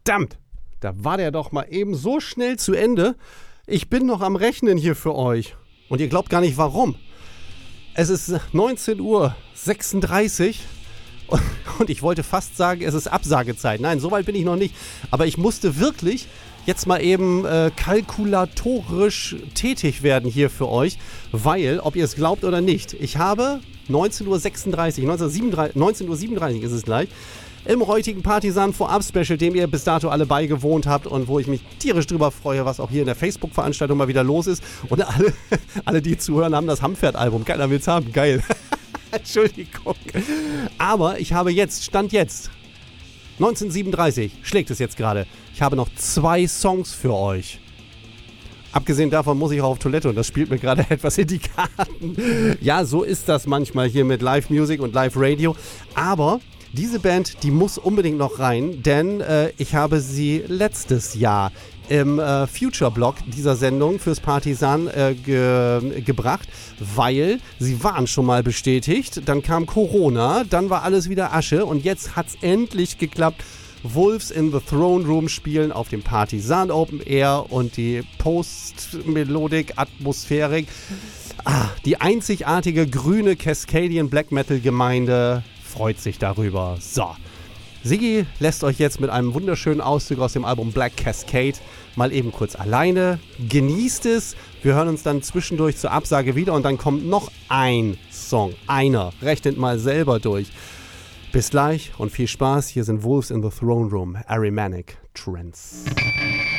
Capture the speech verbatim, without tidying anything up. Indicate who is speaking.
Speaker 1: Verdammt, da war der doch mal eben so schnell zu Ende. Ich bin noch am Rechnen hier für euch. Und ihr glaubt gar nicht, warum. Es ist neunzehn Uhr sechsunddreißig und ich wollte fast sagen, es ist Absagezeit. Nein, so weit bin ich noch nicht. Aber ich musste wirklich jetzt mal eben äh, kalkulatorisch tätig werden hier für euch, weil, ob ihr es glaubt oder nicht, ich habe neunzehn Uhr sechsunddreißig, neunzehn Uhr siebenunddreißig ist es gleich, im heutigen Partisan Vorab-Special, dem ihr bis dato alle beigewohnt habt und wo ich mich tierisch drüber freue, was auch hier in der Facebook-Veranstaltung mal wieder los ist. Und alle, alle die zuhören, haben das Hampfert-Album. Keiner will's haben. Geil. Entschuldigung. Aber ich habe jetzt, Stand jetzt, neunzehn Uhr siebenunddreißig, schlägt es jetzt gerade. Ich habe noch zwei Songs für euch. Abgesehen davon muss ich auch auf Toilette und das spielt mir gerade etwas in die Karten. Ja, so ist das manchmal hier mit Live-Music und Live-Radio. Aber diese Band, die muss unbedingt noch rein, denn äh, ich habe sie letztes Jahr im äh, Future-Block dieser Sendung fürs Partisan äh, ge- gebracht, weil sie waren schon mal bestätigt, dann kam Corona, dann war alles wieder Asche und jetzt hat's endlich geklappt. Wolves in the Throne Room spielen auf dem Partisan Open Air und die Post-Melodik, Atmosphärik, ah, die einzigartige grüne Cascadian Black Metal Gemeinde freut sich darüber. So, Siggi lässt euch jetzt mit einem wunderschönen Auszug aus dem Album Black Cascade mal eben kurz alleine. Genießt es. Wir hören uns dann zwischendurch zur Absage wieder und dann kommt noch ein Song. Einer. Rechnet mal selber durch. Bis gleich und viel Spaß. Hier sind Wolves in the Throne Room, Ahrimanic Trance.